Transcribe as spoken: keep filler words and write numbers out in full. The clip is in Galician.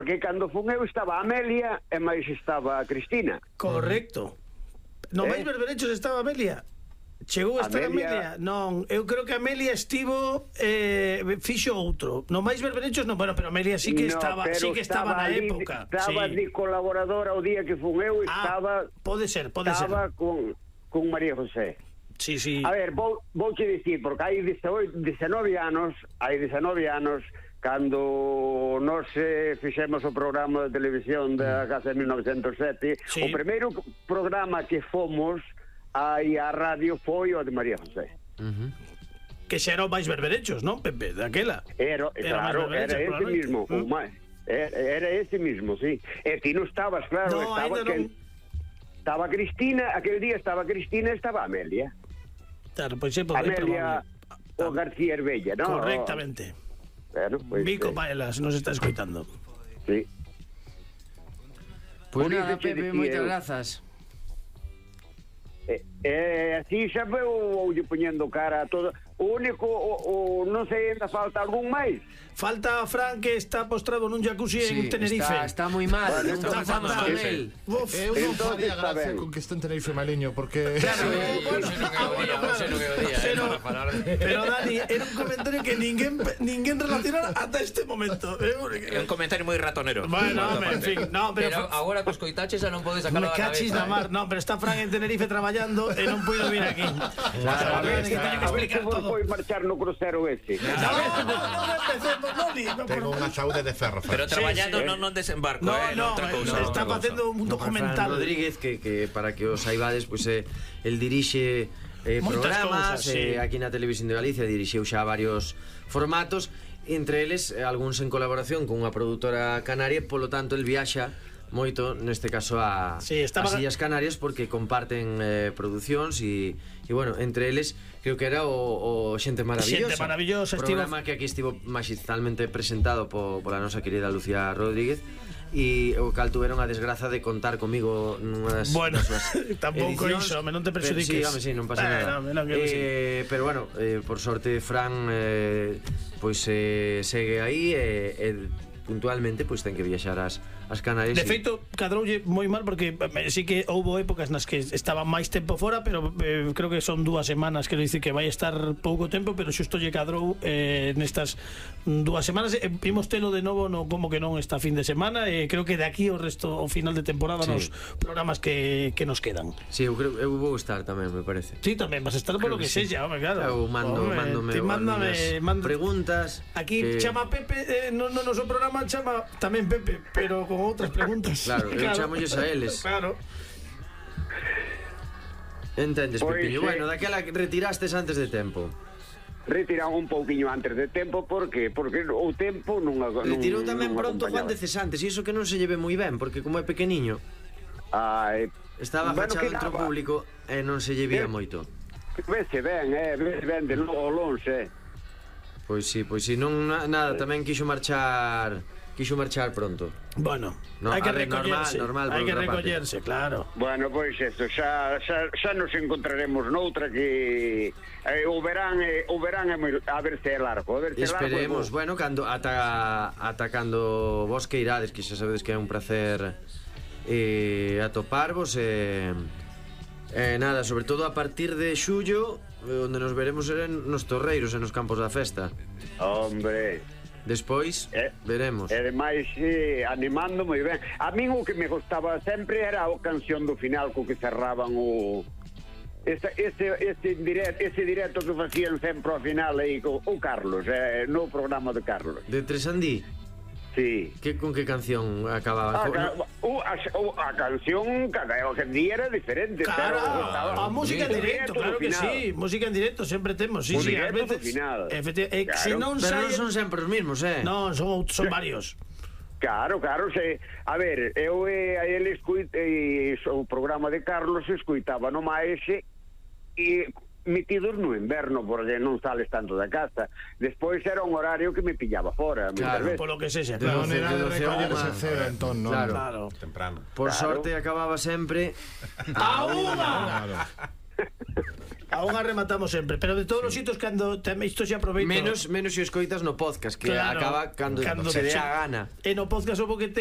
porque cando fun eu estaba Amelia e máis estaba a Cristina. Correcto. No máis berberechos estaba Amelia. Chegou a estar Amelia. Non, eu creo que Amelia estivo eh, fixo outro. No máis berberechos non, bueno, pero Amelia sí que estaba, sí que estaba na época. Estaba de colaboradora o día que fun eu, estaba pode ser, pode ser. Estaba con con María José. Sí, sí. A ver, vou vouche dicir, porque hai dezenove anos, hai dezenove anos cando nós eh, fixemos o programa de televisión da Casa de mil novecentos e sete, sí. O primeiro programa que fomos aí a radio foi o de María José. Uh-huh. Que xa era o máis berberechos, non, Pepe, daquela? Era, era claro, era ese mismo, uh-huh. o máis, era, era ese mismo, sí. E ti non estabas, claro, no, estaba que, non... estaba Cristina, aquel día estaba Cristina e estaba Amelia. Claro, pois pues, Amelia o García Herbella, non? Correctamente. Bueno, pues, Vico eh. Paelas nos está escoitando. Sí. Pois pues nada, Pepe, moitas grazas. Eh, eh, así xa veu oulle poñendo cara a todo. O único, o, o non sei, ainda falta algún máis. Falta a Fran, que está postrado nun jacuzzi sí, en Tenerife. Está, está moi mal, bueno, está fatal con él. Eu non faría gracia con que este en Tenerife maliño, porque... Claro, eu sei non que o día, pero Dani, era un comentario que ninguén ninguén relacionara ata este momento. É un comentario moi ratonero. Bueno, en fin, no, pero agora cos coitaches xa non podes sacar a cabeza. Me cachis na mar, no, pero está Fran en Tenerife traballando e non puido vir aquí. Claro, a ver, que teño que explicar todo. Foi marchar no crucero ese. No, non empecemos, Loli. Tengo unha saúde de ferro. Pero traballando non non desembarco, eh, non outra cousa. Está facendo un documental. Rodríguez, que que para que os saibades, pois el dirixe programas aquí na Televisión de Galicia, dirixeu xa varios formatos, entre eles algúns en colaboración con unha produtora canaria, polo tanto el viaxa moito, neste caso a sí, estaba... as Illas Canarias, porque comparten eh, producións e, e bueno, entre eles creo que era o, o Xente Maravillosa, Xente Maravillosa, programa estivo... que aquí estivo magistralmente presentado po, pola nosa querida Lucía Rodríguez, e o cal tuveron a desgraza de contar comigo nunha das, bueno, das súas tampouco iso, me non te perxudiques. Sí, home, sí, non pasa eh, nada. No, no, eh, sí. Pero bueno, eh, por sorte Fran eh, pois eh, segue aí e eh, eh, puntualmente pois ten que viaxar ás, ás Canarias. De feito, cadroulle moi mal porque eh, sí que houbo épocas nas que estaba máis tempo fora, pero eh, creo que son dúas semanas, quero dicir que vai estar pouco tempo, pero xusto lle cadrou eh, nestas dúas semanas. Eh, vimos telo de novo no como que non esta fin de semana e eh, creo que de aquí o resto, o final de temporada, sí. Nos programas que, que nos quedan. Sí, eu creo eu vou estar tamén, me parece. Sí, tamén vas a estar polo que, que sexa, home, claro. Eu mando, home, mándome, mándame, mándame preguntas. Aquí que... chama Pepe, eh, no, no noso programa chama tamén Pepe, pero con outras preguntas. Claro, eu claro. chamolles a eles. Claro. Entendes, pues, Pepiño? Sí. Bueno, daquela que retirastes antes de tempo. Retiramos un pouquiño antes de tempo, porque porque o tempo non retirou tamén pronto Juan de Cesantes, e iso que non se lleve moi ben, porque como é pequeniño. Ai, estaba bueno, fachado entre o público e non se llevía eh, moito. Vese ben, eh, vese ben de lonxe. Pois si, pois si, non nada, tamén quixo marchar, quixo marchar pronto. Bueno, no, hai que ver, recollerse, normal, normal hai que recollerse, parte. Claro. Bueno, pois eso, xa, xa, xa nos encontraremos noutra que eh, o verán eh, o verán é moi, a ver se é largo, a ver se esperemos, largo, bueno, cando ata ata cando vos que irades, que xa sabedes que é un placer eh, atoparvos e eh, eh, nada, sobre todo a partir de xullo, onde nos veremos en nos torreiros e nos campos da festa. Hombre, despois eh, veremos. E ademais eh, animando moi ben. A min o que me gustaba sempre era a canción do final co que cerraban o ese ese ese directo, ese directo que facían sempre ao final aí co o Carlos, eh, no programa de Carlos. De Tresandí. Sí. Que con que canción acababa? A, ca, o, a, a canción cada día era diferente. Claro, pero a música en directo, claro que sí, música en directo sempre temos, sí, sí, a veces. Efectivamente, claro. Se non pero non son sempre os mesmos, eh. Non, son son varios. Claro, claro, se, a ver, eu e a ele escoitei o programa de Carlos, escoitaba no máis e metidos no inverno, porque non sales tanto da casa. Despois era un horario que me pillaba fora. Claro, polo que sexa. Non era de recollerse cero, entón, non? Claro, claro. Temprano. Por claro. sorte acababa sempre a unha. Claro. A unha rematamos sempre, pero de todos os sitios cando isto se aproveita. Menos menos se escoitas no podcast, que acaba cando se dé a gana. E no podcast o que